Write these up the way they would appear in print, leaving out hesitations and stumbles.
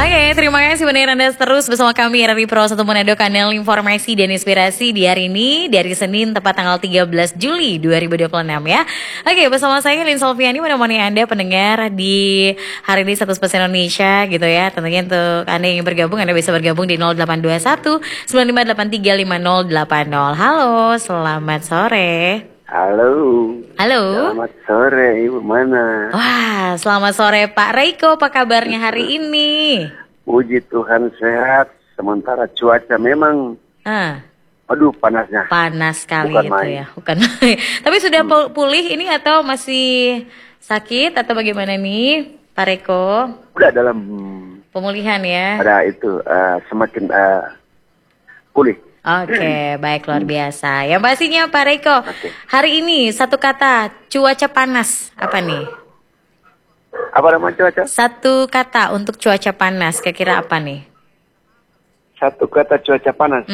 Oke, terima kasih benar Anda terus bersama kami RRI Pro 1 Manado, kanal informasi dan inspirasi di hari ini, dari Senin tepat tanggal 13 Juli 2026 ya. Oke, bersama saya Lin Solviani menemani Anda pendengar di hari ini 100% Indonesia gitu ya. Tentunya untuk Anda yang bergabung, Anda bisa bergabung di 0821 9583 5080. Halo, selamat sore. Halo. Halo. Selamat sore, Ibu mana? Wah, selamat sore Pak Reiko, apa kabarnya hari ini? Puji Tuhan sehat, sementara cuaca memang panasnya. Panas sekali bukan itu main. ya, bukan main. Tapi sudah pulih ini atau masih sakit atau bagaimana nih Pak Reiko? Udah dalam pemulihan ya? Ada itu, semakin pulih. Oke, baik, luar biasa. Yang pastinya Pak Reiko, hari ini satu kata, cuaca panas, apa nih? Apa nama cuaca? Satu kata untuk cuaca panas, kira-kira apa nih? Satu kata cuaca panas.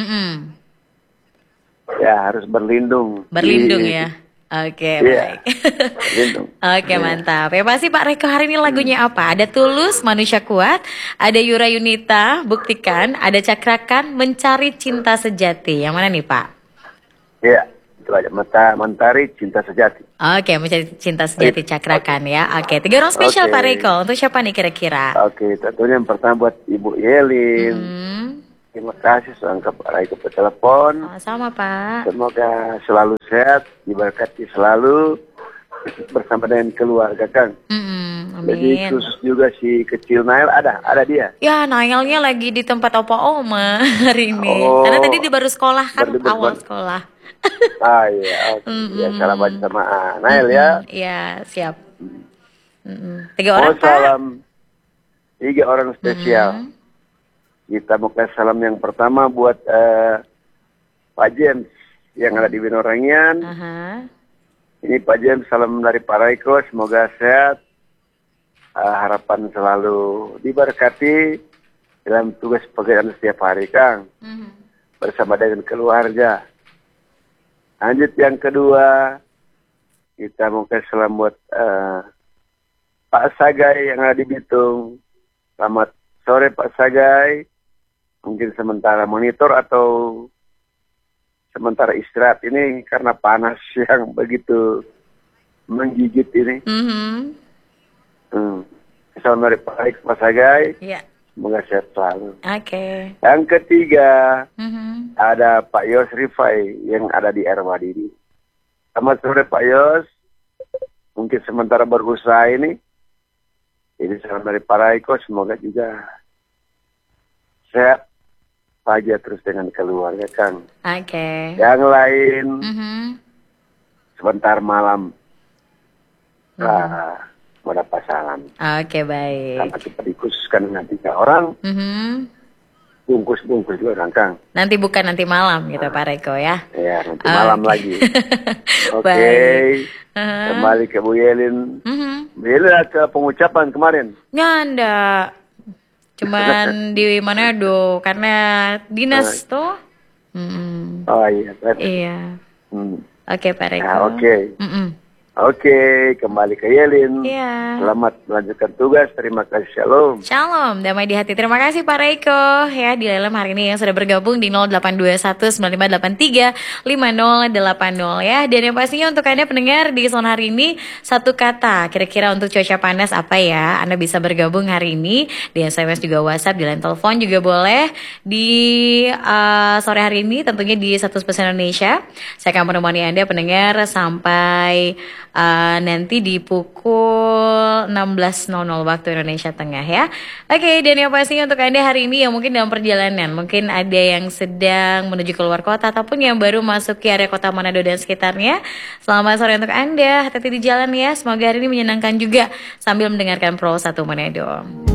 Ya, harus berlindung. Berlindung ya? Oke, baik. Oke, mantap. Ya pasti Pak Reiko hari ini lagunya apa? Ada Tulus, Manusia Kuat, ada Yura Yunita, Buktikan, ada Cakrakan, Mencari Cinta Sejati. Yang mana nih Pak? Iya, itu aja. Mentari Cinta Sejati. Oke, Mencari Cinta Sejati, Cakrakan ya. Oke, 3 orang spesial Pak Reiko. Untuk siapa nih kira-kira? Oke, tentunya yang pertama buat Ibu Yelin. Terima kasih sudah angkat Pak Reiko ke telepon. Sama Pak. Semoga selalu sehat, diberkati selalu bersama dengan keluarga Kang. Amin. Jadi khusus juga si kecil Nail ada dia. Ya, Nailnya lagi di tempat opa oma hari ini. Karena tadi dia baru sekolah kan, awal sekolah. Iya, ya salam sama Nail ya. Iya, siap. 3 orang Pak. Salam 3 orang spesial. Kita mau kasih salam yang pertama buat Pak James yang ada di Winorangian. Ini Pak James, salam dari Pak Reiko, semoga sehat. Harapan selalu diberkati dalam tugas pekerjaan setiap hari, Kang. Bersama dengan keluarga. Lanjut yang kedua, kita mau kasih salam buat Pak Sagai yang ada di Bitung. Selamat sore Pak Sagai. Mungkin sementara monitor atau sementara istirahat ini karena panas yang begitu menggigit ini. Salam dari Pak Sagai. Semoga sehat selalu. Yang ketiga, ada Pak Yos Rifai yang ada di Erwadidi. Selamat sore Pak Yos. Mungkin sementara berusaha ini. Ini salam dari Pak Reiko, semoga juga sehat saja terus dengan keluarga Kang. Yang lain sebentar malam mau dapat salam. Baik. Karena kita dikhususkan dengan 3 orang. Bungkus juga Kang. Nanti bukan nanti malam gitu Pak Reiko ya. Iya, nanti malam lagi. Kembali ke Bu Yelin. Bu Yelin ada pengucapan kemarin. Nggak. Cuman di Manado karena dinas tuh. Oh iya. Iya. Oke Pak Reiko. Oke, kembali ke Yelin. Selamat melanjutkan tugas. Terima kasih. Shalom. Shalom, damai di hati. Terima kasih Pak Reiko ya di dalam hari ini yang sudah bergabung di 0821 9583 5080 ya. Dan yang pastinya untuk Anda pendengar di Son hari ini, satu kata kira-kira untuk cuaca panas apa ya? Anda bisa bergabung hari ini di SMS juga WhatsApp, di line telepon juga boleh di sore hari ini tentunya di 100% Indonesia. Saya akan menemani Anda pendengar sampai nanti di pukul 16.00 waktu Indonesia Tengah ya. Oke, dan yang pastinya untuk Anda hari ini yang mungkin dalam perjalanan, mungkin ada yang sedang menuju keluar kota ataupun yang baru masuk ke area kota Manado dan sekitarnya. Selamat sore untuk Anda, hati-hati di jalan ya. Semoga hari ini menyenangkan juga sambil mendengarkan Pro 1 Manado.